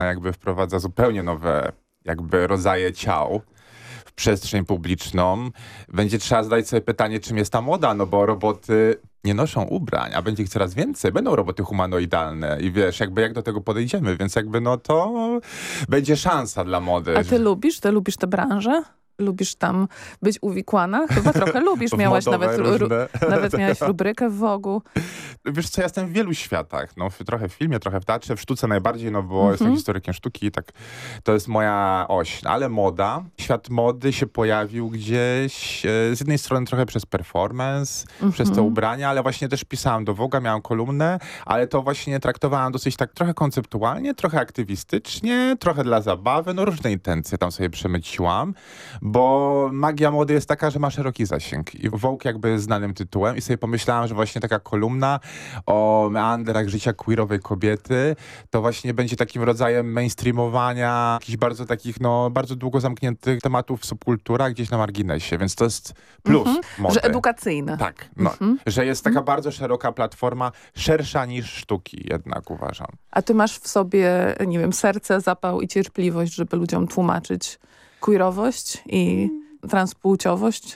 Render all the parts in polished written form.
jakby wprowadza zupełnie nowe jakby rodzaje ciał w przestrzeń publiczną. Będzie trzeba zadać sobie pytanie, czym jest ta moda, no bo roboty nie noszą ubrań, a będzie ich coraz więcej. Będą roboty humanoidalne i wiesz, jakby jak do tego podejdziemy, więc jakby no to będzie szansa dla mody. A ty lubisz tę branżę? Lubisz tam być uwikłana? Chyba trochę lubisz. Miałaś nawet miałaś rubrykę w Vogue'u. Wiesz co, ja jestem w wielu światach. No, trochę w filmie, trochę w teatrze, w sztuce najbardziej, no bo jestem historykiem sztuki i tak to jest moja oś. Ale moda, świat mody się pojawił gdzieś z jednej strony trochę przez performance, przez te ubrania, ale właśnie też pisałam do Vogue'a, miałam kolumnę, ale to właśnie traktowałam dosyć tak trochę konceptualnie, trochę aktywistycznie, trochę dla zabawy, no różne intencje tam sobie przemyciłam, bo magia mody jest taka, że ma szeroki zasięg. I Vogue jakby jest znanym tytułem i sobie pomyślałam, że właśnie taka kolumna o meandrach życia queerowej kobiety to właśnie będzie takim rodzajem mainstreamowania jakichś bardzo takich, no bardzo długo zamkniętych tematów w subkulturach gdzieś na marginesie, więc to jest plus mody. Że edukacyjne. Tak, no, że jest taka bardzo szeroka platforma, szersza niż sztuki jednak uważam. A ty masz w sobie, nie wiem, serce, zapał i cierpliwość, żeby ludziom tłumaczyć queerowość i transpłciowość?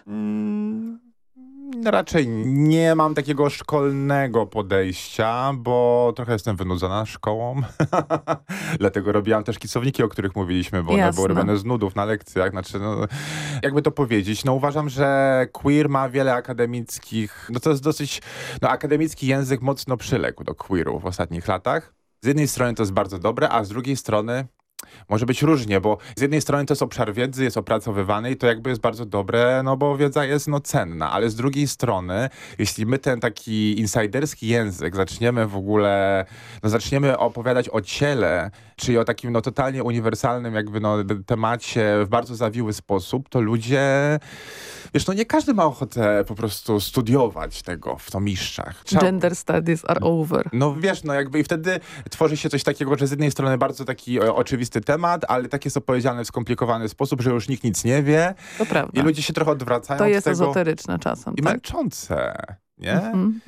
Raczej nie mam takiego szkolnego podejścia, bo trochę jestem wynudzona szkołą. Dlatego robiłam też kisowniki, o których mówiliśmy, bo one były robione z nudów na lekcjach. Znaczy, no, jakby to powiedzieć, no uważam, że queer ma wiele akademickich, no to jest dosyć, no akademicki język mocno przyległ do queeru w ostatnich latach. Z jednej strony to jest bardzo dobre, a z drugiej strony może być różnie, bo z jednej strony to jest obszar wiedzy, jest opracowywany i to jakby jest bardzo dobre, no bo wiedza jest no cenna, ale z drugiej strony, jeśli my ten taki insiderski język zaczniemy w ogóle, no zaczniemy opowiadać o ciele, czyli o takim no totalnie uniwersalnym jakby no temacie w bardzo zawiły sposób, to ludzie, wiesz, no nie każdy ma ochotę po prostu studiować tego w tomiszczach. Gender studies are over. No wiesz, no jakby i wtedy tworzy się coś takiego, że z jednej strony bardzo taki oczywisty temat, ale tak jest opowiedziany w skomplikowany sposób, że już nikt nic nie wie. To prawda. I ludzie się trochę odwracają to od jest tego. ezoteryczne czasem. I tak? męczące, nie?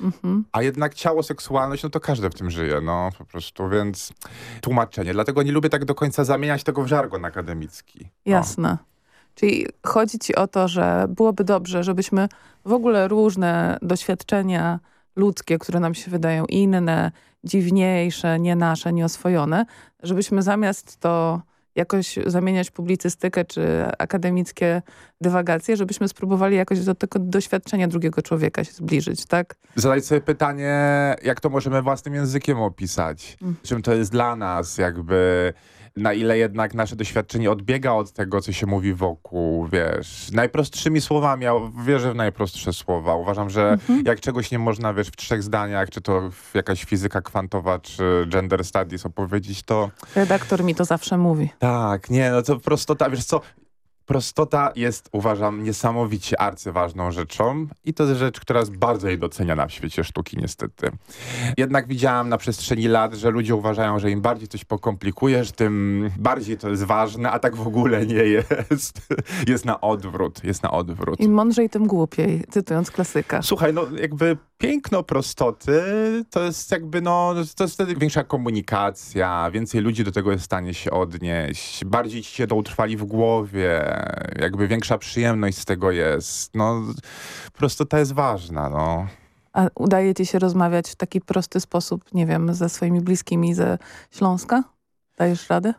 A jednak ciało, seksualność, no to każdy w tym żyje, no po prostu, więc tłumaczenie. Dlatego nie lubię tak do końca zamieniać tego w żargon akademicki. No. Jasne. Czyli chodzi ci o to, że byłoby dobrze, żebyśmy w ogóle różne doświadczenia ludzkie, które nam się wydają inne, dziwniejsze, nie nasze, nieoswojone, żebyśmy zamiast to jakoś zamieniać publicystykę czy akademickie dywagacje, żebyśmy spróbowali jakoś do tego doświadczenia drugiego człowieka się zbliżyć, tak? Zadać sobie pytanie, jak to możemy własnym językiem opisać? Czym to jest dla nas, jakby na ile jednak nasze doświadczenie odbiega od tego, co się mówi wokół, wiesz. Najprostszymi słowami, ja wierzę w najprostsze słowa. Uważam, że jak czegoś nie można, wiesz, w 3 zdaniach, czy to jakaś fizyka kwantowa, czy gender studies opowiedzieć, to... Redaktor mi to zawsze mówi. Tak, nie, no to prostota, wiesz co... Prostota jest, uważam, niesamowicie arcyważną rzeczą i to jest rzecz, która jest bardzo niedoceniana w świecie sztuki, niestety. Jednak widziałam na przestrzeni lat, że ludzie uważają, że im bardziej coś pokomplikujesz, tym bardziej to jest ważne, a tak w ogóle nie jest. Jest na odwrót, jest na odwrót. Im mądrzej, tym głupiej, cytując klasyka. Słuchaj, no jakby piękno prostoty to jest jakby, no, to jest wtedy większa komunikacja, więcej ludzi do tego jest w stanie się odnieść, bardziej ci się to utrwali w głowie, jakby większa przyjemność z tego jest. No, prostota jest ważna, no. A udaje ci się rozmawiać w taki prosty sposób, nie wiem, ze swoimi bliskimi ze Śląska? Dajesz radę?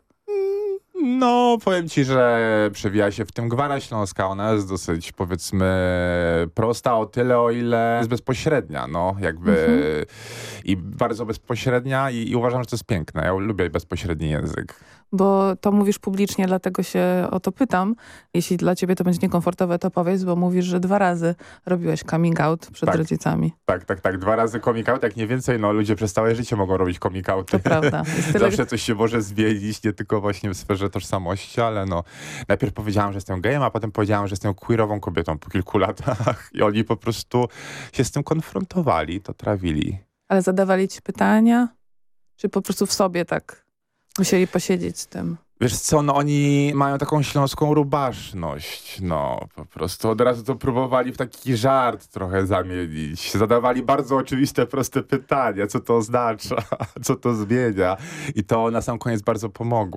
No, powiem ci, że przewija się w tym Gwara Śląska. Ona jest dosyć, powiedzmy, prosta o tyle, o ile jest bezpośrednia, no, jakby i bardzo bezpośrednia i uważam, że to jest piękne. Ja lubię bezpośredni język. Bo to mówisz publicznie, dlatego się o to pytam. Jeśli dla ciebie to będzie niekomfortowe, to powiedz, bo mówisz, że 2 razy robiłeś coming out przed rodzicami. Tak. 2 razy coming out, jak nie więcej, no ludzie przez całe życie mogą robić coming outy. To prawda. Zawsze coś się może zmienić, nie tylko właśnie w sferze tożsamości, ale no najpierw powiedziałam, że jestem gejem, a potem powiedziałam, że jestem queerową kobietą po kilku latach i oni po prostu się z tym konfrontowali, to trawili. Ale zadawali ci pytania? Czy po prostu w sobie tak musieli posiedzieć z tym? Wiesz co, no oni mają taką śląską rubaszność, no po prostu od razu to próbowali w taki żart trochę zamienić. Zadawali bardzo oczywiste, proste pytania, co to oznacza, co to zmienia i to na sam koniec bardzo pomogło.